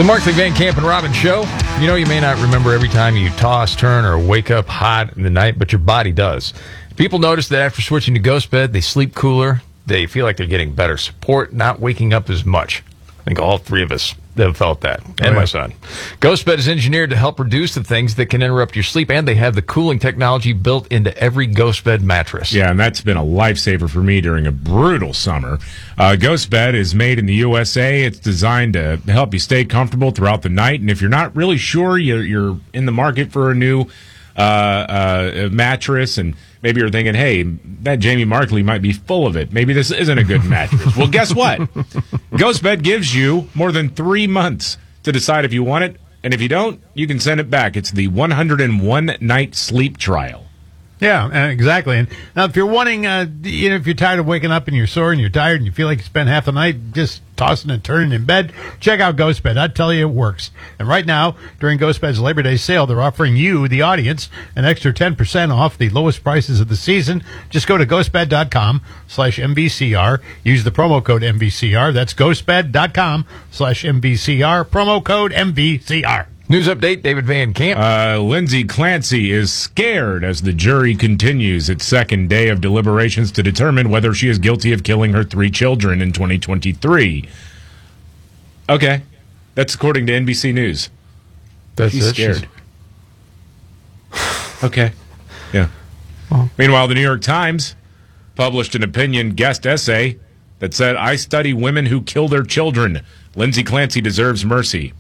The Markley, Van Camp, and Robbins Show. You know, you may not remember every time you toss, turn, or wake up hot in the night, but your body does. People notice that after switching to Ghost Bed, they sleep cooler. They feel like they're getting better support, not waking up as much. I think all three of us have felt that, and my son. Ghost Bed is engineered to help reduce the things that can interrupt your sleep, and they have the cooling technology built into every Ghost Bed mattress. Yeah, and that's been a lifesaver for me during a brutal summer. Ghost Bed is made in the USA. It's designed to help you stay comfortable throughout the night, and if you're not really sure you're in the market for a new mattress, and maybe you're thinking, hey, that Jamie Markley might be full of it. Maybe this isn't a good mattress. Well, guess what? Ghost Bed gives you more than 3 months to decide if you want it, and if you don't, you can send it back. It's the 101-night sleep trial. Yeah, exactly. And now, if you're wanting, if you're tired of waking up and you're sore and you're tired and you feel like you spent half the night just tossing and turning in bed, check out Ghost Bed. I tell you, it works. And right now, during Ghost Bed's Labor Day sale, they're offering you, the audience, an extra 10% off the lowest prices of the season. Just go to ghostbed.com/MVCR. Use the promo code MVCR. That's ghostbed.com/MVCR. Promo code MVCR. News update, David Van Camp. Lindsay Clancy is scared as the jury continues its second day of deliberations to determine whether she is guilty of killing her 3 children in 2023. Okay. That's according to NBC News. She's scared. Okay. Yeah. Well. Meanwhile, the New York Times published an opinion guest essay that said, I study women who kill their children. Lindsay Clancy deserves mercy.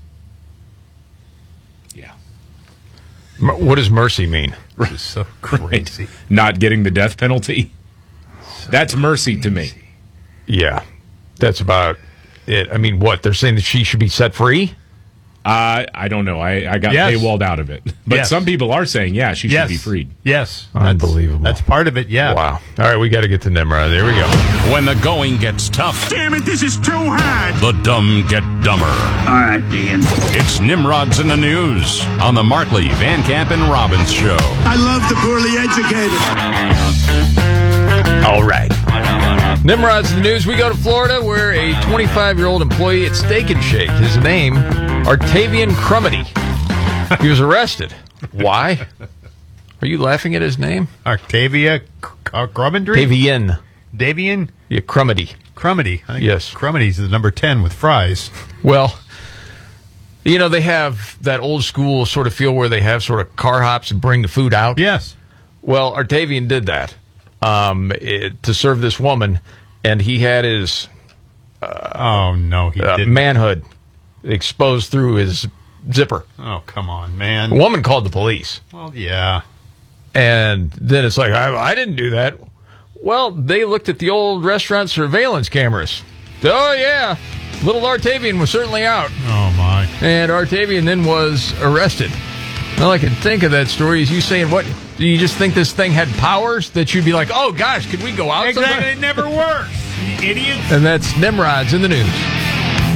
What does mercy mean? This is so crazy. Right. Not getting the death penalty? That's mercy to me. Yeah, that's about it. I mean, what? They're saying that she should be set free? I don't know. I got paywalled out of it. But some people are saying, she should be freed. Yes. Unbelievable. That's part of it, yeah. Wow. All right, we got to get to Nimrod. There we go. When the going gets tough. Damn it, this is too hard. The dumb get dumber. All right, Dan. It's Nimrod's in the News on the Markley, Van Camp, and Robbins Show. I love the poorly educated. All right. Nimrod's in the News. We go to Florida where a 25-year-old employee at Steak and Shake, his name, Artavian Crumity. He was arrested. Why? Are you laughing at his name? Octavia Crumity? Davian? Yeah, Crumity. Crumity. Yes. Crumity's the number 10 with fries. Well, you know, they have that old school sort of feel where they have sort of car hops and bring the food out. Yes. Well, Artavian did that to serve this woman, and he had his manhood exposed through his zipper. Oh, come on, man. The woman called the police. Well, yeah. And then it's like, I didn't do that. Well, they looked at the old restaurant surveillance cameras. Oh, yeah. Little Artavian was certainly out. Oh, my. And Artavian then was arrested. All I can think of that story is you saying, what? Do you just think this thing had powers that you'd be like, oh, gosh, could we go out Exactly. sometime? It never works, you idiots. And that's Nimrod's in the News.